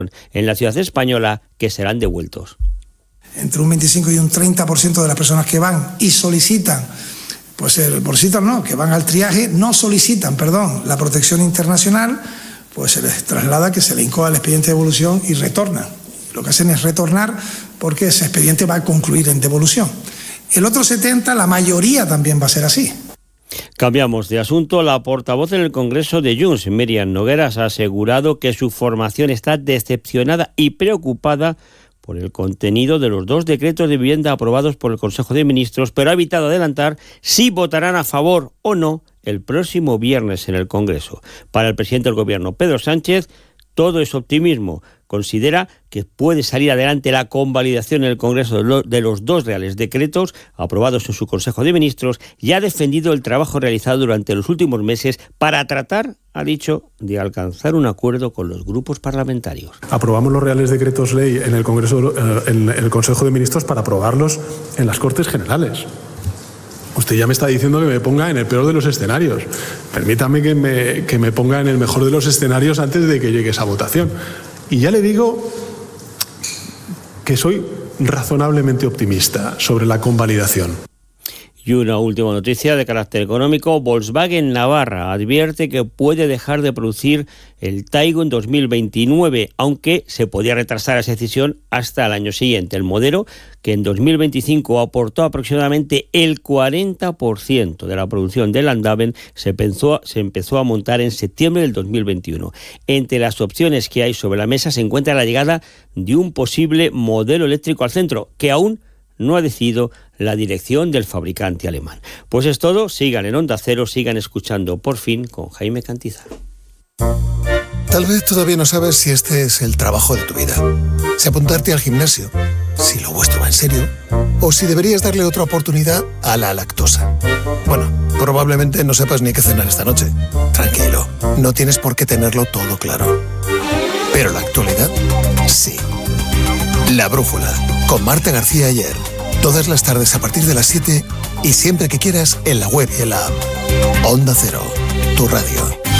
en la ciudad española que serán devueltos. Entre un 25 y un 30% de las personas que van y solicitan, que van al triaje, la protección internacional, pues se les traslada, que se le incoa el expediente de devolución y retornan. Lo que hacen es retornar porque ese expediente va a concluir en devolución. El otro 70%, la mayoría también va a ser así. Cambiamos de asunto. La portavoz en el Congreso de Junts, Míriam Nogueras, ha asegurado que su formación está decepcionada y preocupada por el contenido de los 2 decretos de vivienda aprobados por el Consejo de Ministros, pero ha evitado adelantar si votarán a favor o no el próximo viernes en el Congreso. Para el presidente del Gobierno, Pedro Sánchez, todo es optimismo. Considera que puede salir adelante la convalidación en el Congreso de los 2 reales decretos aprobados en su Consejo de Ministros y ha defendido el trabajo realizado durante los últimos meses para tratar, ha dicho, de alcanzar un acuerdo con los grupos parlamentarios. Aprobamos los reales decretos ley en el Congreso, en el Consejo de Ministros para aprobarlos en las Cortes Generales. Usted ya me está diciendo que me ponga en el peor de los escenarios. Permítame que me ponga en el mejor de los escenarios antes de que llegue esa votación. Y ya le digo que soy razonablemente optimista sobre la convalidación. Y una última noticia de carácter económico. Volkswagen Navarra advierte que puede dejar de producir el Taigo en 2029, aunque se podía retrasar esa decisión hasta el año siguiente. El modelo, que en 2025 aportó aproximadamente el 40% de la producción del Landaven, se empezó a montar en septiembre del 2021. Entre las opciones que hay sobre la mesa se encuentra la llegada de un posible modelo eléctrico al centro, que aún no ha decidido la dirección del fabricante alemán. Pues es todo. Sigan en Onda Cero, sigan escuchando Por Fin con Jaime Cantizar. Tal vez todavía no sabes si este es el trabajo de tu vida, si apuntarte al gimnasio, si lo vuestro va en serio, o si deberías darle otra oportunidad a la lactosa. Bueno, probablemente no sepas ni qué cenar esta noche. Tranquilo, no tienes por qué tenerlo todo claro. Pero la actualidad, sí. La Brújula, con Marta García Ayer. Todas las tardes a partir de las 7 y siempre que quieras en la web y en la app. Onda Cero, tu radio.